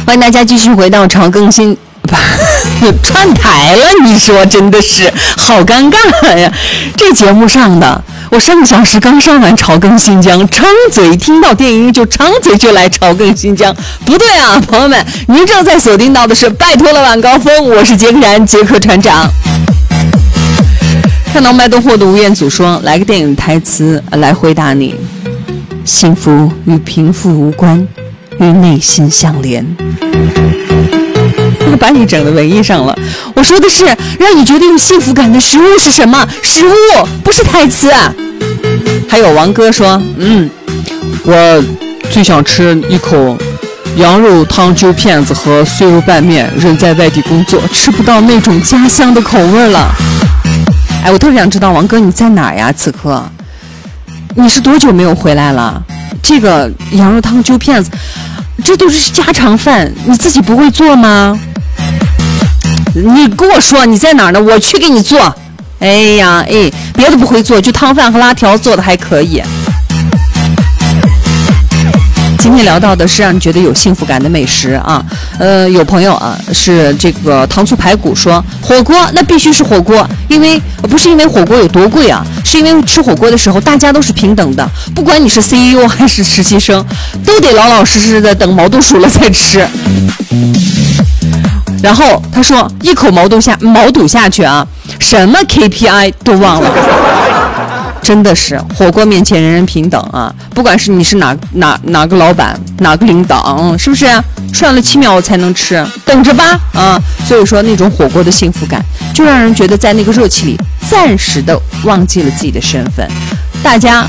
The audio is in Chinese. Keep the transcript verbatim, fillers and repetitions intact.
欢迎大家继续回到潮更新。串台了，你说真的是好尴尬呀！这节目上的，我上个小时刚上完潮更新疆，张嘴听到电音就张嘴就来潮更新疆，不对啊，朋友们，您正在锁定到的是拜托了晚高峰，我是杰克然杰克船长。看到麦兜货的吴彦祖说，来个电影台词来回答你：幸福与贫富无关，与内心相连。把你整的文艺上了。我说的是让你觉得有幸福感的食物是什么？食物不是台词啊。还有王哥说，嗯，我最想吃一口羊肉汤揪片子和碎肉拌面，人在外地工作，吃不到那种家乡的口味了。哎，我特别想知道王哥你在哪呀？此刻你是多久没有回来了？这个羊肉汤揪片子这都是家常饭，你自己不会做吗？你跟我说你在哪儿呢？我去给你做。哎呀，哎，别的不会做，就汤饭和拉条做的还可以。今天聊到的是让你觉得有幸福感的美食啊，呃，有朋友啊是这个糖醋排骨说火锅那必须是火锅，因为不是因为火锅有多贵啊，是因为吃火锅的时候大家都是平等的，不管你是 C E O 还是实习生，都得老老实实的等毛肚熟了再吃。然后他说一口毛肚下毛肚下去啊，什么 K P I 都忘了。真的是火锅面前人人平等啊！不管是你是哪哪哪个老板哪个领导，嗯，是不是涮了七秒我才能吃，等着吧啊！所以说那种火锅的幸福感，就让人觉得在那个热气里暂时的忘记了自己的身份。大家